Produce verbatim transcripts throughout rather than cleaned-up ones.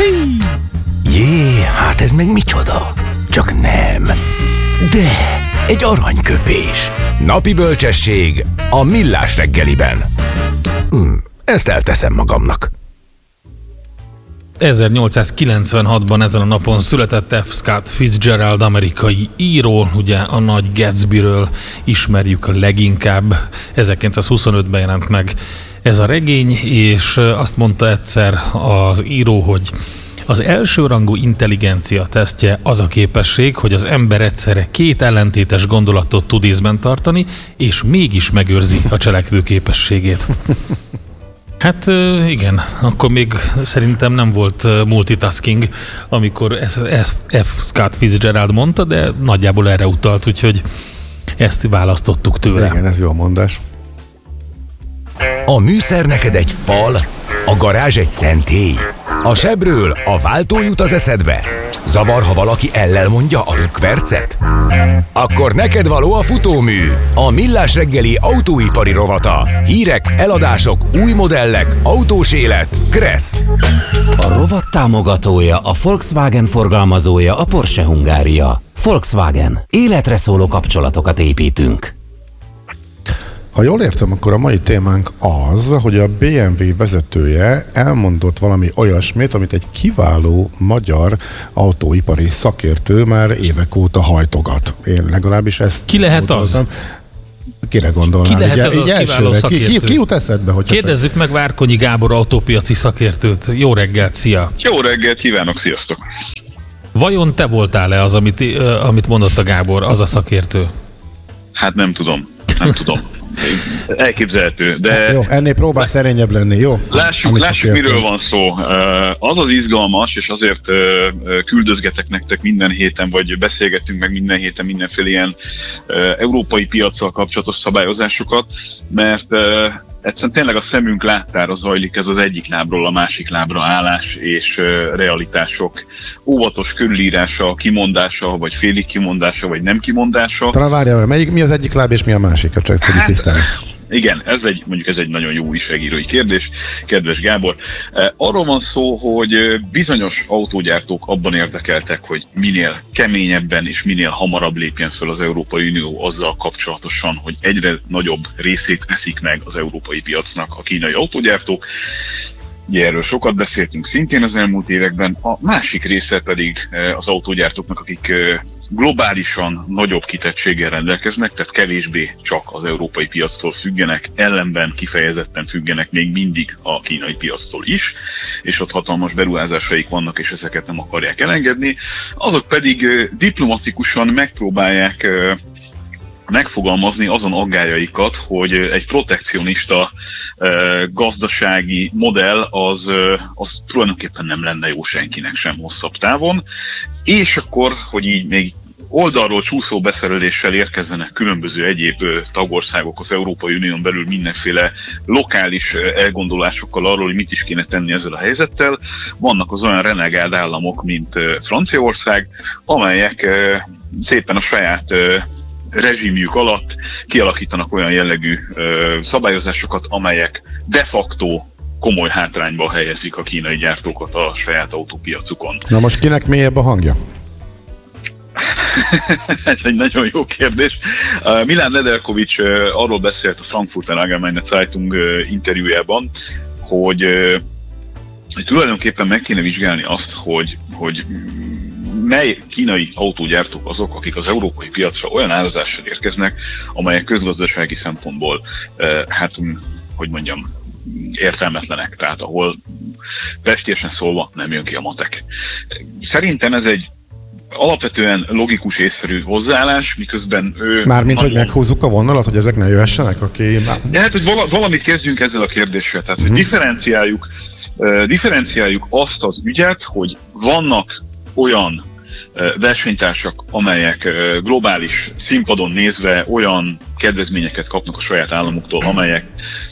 Hí! Jé, hát ez meg micsoda? Csak nem. De, egy aranyköpés. Napi bölcsesség a Millás reggeliben. Hm, ezt elteszem magamnak. ezernyolcszázkilencvenhatban ezen a napon született F. Scott Fitzgerald, amerikai író, ugye a Nagy Gatsbyről ismerjük a leginkább. ezerkilencszázhuszonötben jelent meg ez a regény, és azt mondta egyszer az író, hogy az elsőrangú intelligencia tesztje az a képesség, hogy az ember egyszerre két ellentétes gondolatot tud észben tartani, és mégis megőrzi a cselekvő képességét. Hát igen, akkor még szerintem nem volt multitasking, amikor ezt F. Scott Fitzgerald mondta, de nagyjából erre utalt, úgyhogy ezt választottuk tőle. Igen, ez jó mondás. A műszer neked egy fal, a garázs egy szentély. A sebről a váltó jut az eszedbe. Zavar, ha valaki ellel mondja a rükvercet? Akkor neked való a futómű, a Millás reggeli autóipari rovata. Hírek, eladások, új modellek, autós élet. Kressz. A rovat támogatója, a Volkswagen forgalmazója, a Porsche Hungária. Volkswagen. Életre szóló kapcsolatokat építünk. Ha jól értem, akkor a mai témánk az, hogy a bé em vé vezetője elmondott valami olyasmit, amit egy kiváló magyar autóipari szakértő már évek óta hajtogat. Én legalábbis ezt Ki lehet gondoltam. Az? Kire gondolnám? Ki lehet így, ez a kiváló szakértő? Ki, ki, ki jut eszedbe? Hogy Kérdezzük meg Várkonyi Gábor autópiaci szakértőt. Jó reggelt, szia! Jó reggelt kívánok, sziasztok! Vajon te voltál-e az, amit, amit mondott a Gábor, az a szakértő? Hát nem tudom, nem tudom. Elképzelhető, de... Hát jó, ennél próbál szerényebb lenni, jó? Lássuk, lássuk miről van szó. Az az izgalmas, és azért küldözgetek nektek minden héten, vagy beszélgetünk meg minden héten mindenféle ilyen európai piaccal kapcsolatos szabályozásokat, mert egyszerűen tényleg a szemünk láttára zajlik ez az egyik lábról a másik lábra állás és realitások óvatos körülírása, kimondása, vagy félig kimondása, vagy nem kimondása. Talán várjál, melyik, mi az egyik láb és mi a másik? Csak ezt hát, tisztelni. Igen, ez egy, mondjuk ez egy nagyon jó újságírói kérdés, kedves Gábor. Arról van szó, hogy bizonyos autógyártók abban érdekeltek, hogy minél keményebben és minél hamarabb lépjen föl az Európai Unió azzal kapcsolatosan, hogy egyre nagyobb részét veszik meg az európai piacnak a kínai autógyártók. Ugye erről sokat beszéltünk szintén az elmúlt években, a másik része pedig az autógyártóknak, akik globálisan nagyobb kitettséggel rendelkeznek, tehát kevésbé csak az európai piactól függenek, ellenben kifejezetten függenek még mindig a kínai piactól is, és ott hatalmas beruházásaik vannak, és ezeket nem akarják elengedni. Azok pedig diplomatikusan megpróbálják megfogalmazni azon aggályaikat, hogy egy protekcionista gazdasági modell az, az tulajdonképpen nem lenne jó senkinek sem hosszabb távon, és akkor, hogy így még oldalról csúszó beszereléssel érkezzenek különböző egyéb tagországok az Európai Unión belül mindenféle lokális elgondolásokkal arról, hogy mit is kéne tenni ezzel a helyzettel. Vannak az olyan renegád államok, mint Franciaország, amelyek szépen a saját rezsimjük alatt kialakítanak olyan jellegű ö, szabályozásokat, amelyek de facto komoly hátrányba helyezik a kínai gyártókat a saját autópiacukon. Na most kinek mélyebb a hangja? Ez egy nagyon jó kérdés. Uh, Milán Nedeljkovics uh, arról beszélt a Frankfurter Allgemeine Zeitung uh, interjújában, hogy, uh, hogy tulajdonképpen meg kéne vizsgálni azt, hogy, hogy mely kínai autógyártók azok, akik az európai piacra olyan árazással érkeznek, amelyek közgazdasági szempontból, uh, hát, hogy mondjam, értelmetlenek, tehát ahol pestésen szólva nem jön ki a matek. Szerintem ez egy alapvetően logikus, észszerű hozzáállás, miközben ő... Mármint, nagyon... hogy meghúzzuk a vonalat, hogy ezek ne jöhessenek, aki... De hát, hogy vala, valamit kezdjünk ezzel a kérdéssel, tehát, hogy uh-huh. differenciáljuk, uh, differenciáljuk azt az ügyet, hogy vannak olyan uh, versenytársak, amelyek uh, globális színpadon nézve olyan kedvezményeket kapnak a saját államuktól, amelyek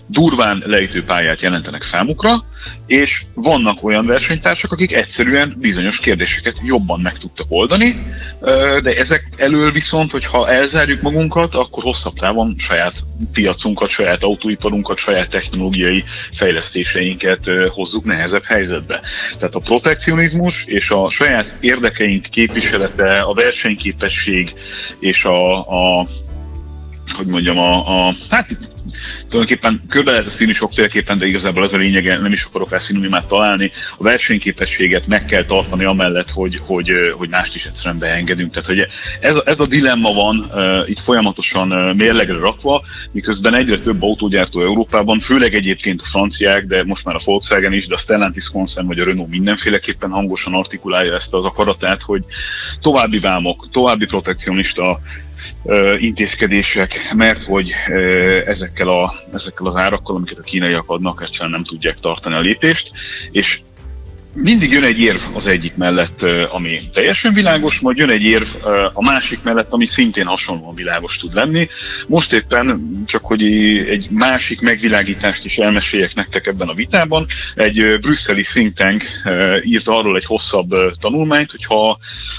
durván lejtőpályát jelentenek számukra, és vannak olyan versenytársak, akik egyszerűen bizonyos kérdéseket jobban meg tudtak oldani, de ezek elől viszont, hogyha elzárjuk magunkat, akkor hosszabb távon saját piacunkat, saját autóiparunkat, saját technológiai fejlesztéseinket hozzuk nehezebb helyzetbe. Tehát a protekcionizmus és a saját érdekeink képviselete, a versenyképesség és a, a hogy mondjam, a, a hát tulajdonképpen körbe lehet ezt írni sokféleképpen, de igazából ez a lényege, nem is akarok rá szinonimát találni. A versenyképességet meg kell tartani amellett, hogy, hogy, hogy mást is egyszerűen beengedünk. Tehát hogy ez, a, ez a dilemma van uh, itt folyamatosan uh, mérlegre rakva, miközben egyre több autógyártó Európában, főleg egyébként a franciák, de most már a Volkswagen is, de a Stellantis koncern vagy a Renault mindenféleképpen hangosan artikulálja ezt az akaratát, hogy további vámok, további protekcionista Uh, intézkedések, mert hogy uh, ezekkel, a, ezekkel az árakkal, amiket a kínaiak adnak, egyszerűen nem tudják tartani a lépést, és mindig jön egy érv az egyik mellett, uh, ami teljesen világos, majd jön egy érv uh, a másik mellett, ami szintén hasonlóan világos tud lenni. Most éppen, csak hogy egy másik megvilágítást is elmeséljek nektek ebben a vitában, egy uh, brüsszeli think tank uh, írt arról egy hosszabb uh, tanulmányt, hogyha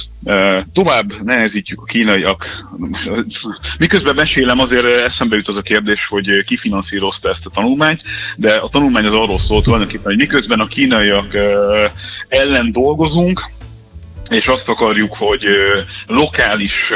tovább nehezítjük a kínaiak. Miközben mesélem, azért eszembe jut az a kérdés, hogy ki finanszírozta ezt a tanulmányt, de a tanulmány az arról szólt tulajdonképpen, hogy miközben a kínaiak ellen dolgozunk, és azt akarjuk, hogy lokális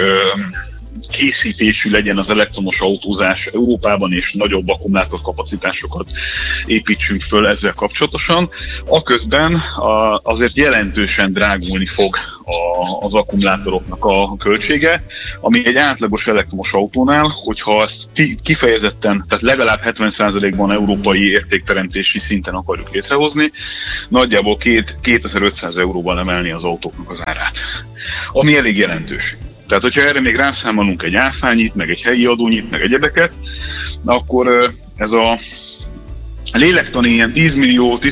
készítésű legyen az elektromos autózás Európában, és nagyobb akkumulátorkapacitásokat építsünk föl ezzel kapcsolatosan. Aközben azért jelentősen drágulni fog az akkumulátoroknak a költsége, ami egy átlagos elektromos autónál, hogyha ezt kifejezetten, tehát legalább hetven százalékban európai értékteremtési szinten akarjuk létrehozni, nagyjából kétezer-ötszáz euróban emelni az autóknak az árát, ami elég jelentős. Tehát, hogyha erre még rászámolunk egy áfányit, meg egy helyi adónyit, meg egyebeket, akkor ez a lélektani ilyen tíz millió,